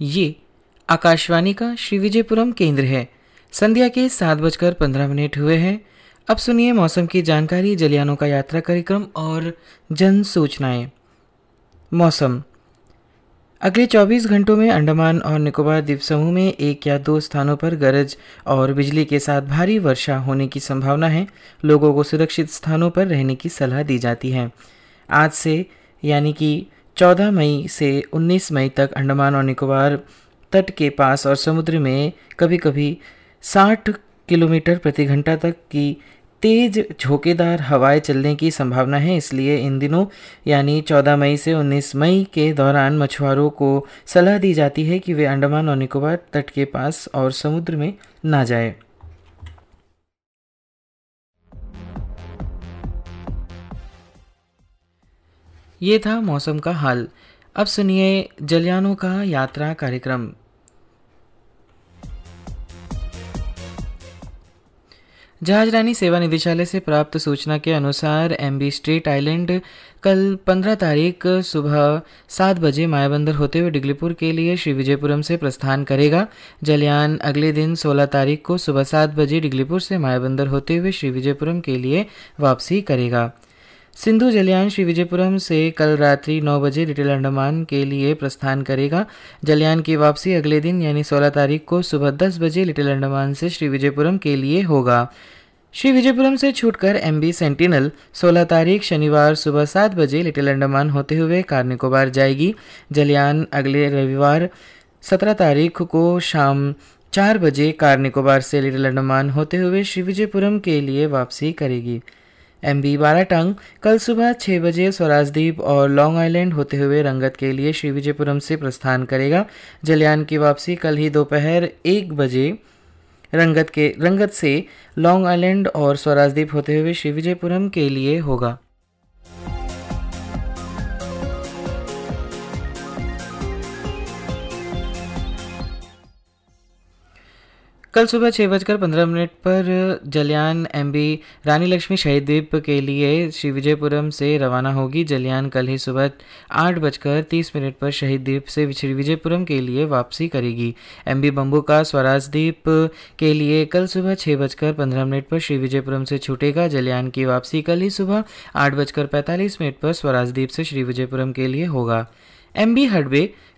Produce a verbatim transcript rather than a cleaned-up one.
ये आकाशवाणी का श्री विजयपुरम केंद्र है। संध्या के सात बजकर पंद्रह मिनट हुए हैं। अब सुनिए मौसम की जानकारी, जलियानों का यात्रा कार्यक्रम और जन सूचनाएं। मौसम। अगले चौबीस घंटों में अंडमान और निकोबार द्वीप समूह में एक या दो स्थानों पर गरज और बिजली के साथ भारी वर्षा होने की संभावना है। लोगों को सुरक्षित स्थानों पर रहने की सलाह दी जाती है। आज से यानी कि चौदह मई से उन्नीस मई तक अंडमान और निकोबार तट के पास और समुद्र में कभी कभी साठ किलोमीटर प्रति घंटा तक की तेज झोंकेदार हवाएं चलने की संभावना है। इसलिए इन दिनों यानी चौदह मई से उन्नीस मई के दौरान मछुआरों को सलाह दी जाती है कि वे अंडमान और निकोबार तट के पास और समुद्र में ना जाएं। ये था मौसम का हाल। अब सुनिए जलियानों का यात्रा कार्यक्रम। जहाजरानी सेवा निदेशालय से प्राप्त सूचना के अनुसार एमबी स्ट्रेट आइलैंड कल पंद्रह तारीख सुबह सात बजे मायाबंदर होते हुए डिगलीपुर के लिए श्री विजयपुरम से प्रस्थान करेगा। जलयान अगले दिन सोलह तारीख को सुबह सात बजे डिगलीपुर से मायाबंदर होते हुए श्री विजयपुरम के लिए वापसी करेगा। सिंधु जलयान श्री विजयपुरम से कल रात्रि नौ बजे लिटिल अंडमान के लिए प्रस्थान करेगा। जलयान की वापसी अगले दिन यानी सोलह तारीख को सुबह दस बजे लिटिल अंडमान से श्री विजयपुरम के लिए होगा। श्री विजयपुरम से छूटकर एमबी सेंटिनल सोलह तारीख शनिवार सुबह सात बजे लिटिल अंडमान होते हुए कार निकोबार जाएगी। जलयान अगले रविवार सत्रह तारीख को शाम चार बजे कार निकोबार से लिटिल अंडमान होते हुए श्री विजयपुरम के लिए वापसी करेगी। एमबी बाराटांग कल सुबह छह बजे स्वराजद्वीप और लॉन्ग आइलैंड होते हुए रंगत के लिए श्री विजयपुरम से प्रस्थान करेगा। जलयान की वापसी कल ही दोपहर एक बजे रंगत के रंगत से लॉन्ग आइलैंड और स्वराजद्वीप होते हुए श्री विजयपुरम के लिए होगा। कल सुबह छः बजकर पंद्रह मिनट पर जलयान एमबी रानी लक्ष्मी शहीद द्वीप के लिए श्री विजयपुरम से रवाना होगी। जलयान कल ही सुबह आठ बजकर तीस मिनट पर शहीद द्वीप से श्री विजयपुरम के लिए वापसी करेगी। एमबी बम्बू का स्वराज द्वीप के लिए कल सुबह छः बजकर पंद्रह मिनट पर श्री विजयपुरम से छूटेगा। जलयान की वापसी कल ही सुबह आठ बजकर पैंतालीस मिनट पर स्वराज द्वीप से श्री विजयपुरम के लिए होगा। एमबी हडबे